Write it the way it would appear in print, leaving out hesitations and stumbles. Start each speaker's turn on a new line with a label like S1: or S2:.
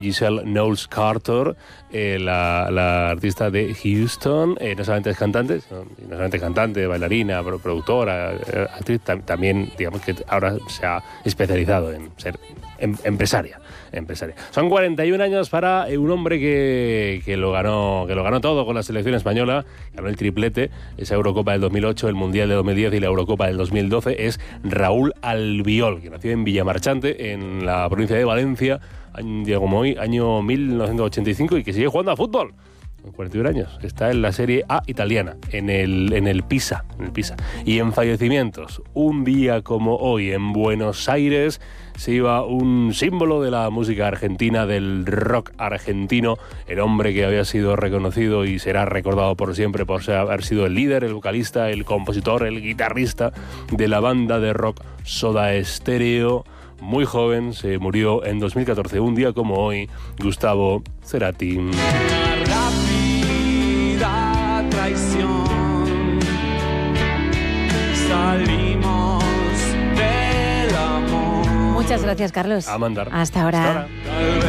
S1: Giselle Knowles Carter, la artista de Houston, no solamente es cantante, bailarina, productora, actriz, también digamos que ahora se ha especializado en ser empresaria. Son 41 años para un hombre que lo ganó todo con la selección española, ganó el triplete, esa Eurocopa del 2008, el Mundial de 2010 y la Eurocopa del 2012, es Raúl Albiol, que nació en Villamarchante, en la provincia de Valencia, como hoy, año 1985, y que sigue jugando a fútbol. Con 41 años, está en la Serie A italiana, en el Pisa. Y en fallecimientos, un día como hoy en Buenos Aires se iba un símbolo de la música argentina, del rock argentino, el hombre que había sido reconocido y será recordado por siempre por haber sido el líder, el vocalista, el compositor, el guitarrista de la banda de rock Soda Stereo. Muy joven, se murió en 2014, un día como hoy, Gustavo Cerati.
S2: Rápida traición, salimos del amor.
S3: Muchas gracias, Carlos.
S1: A mandar.
S3: Hasta ahora.
S2: Tal vez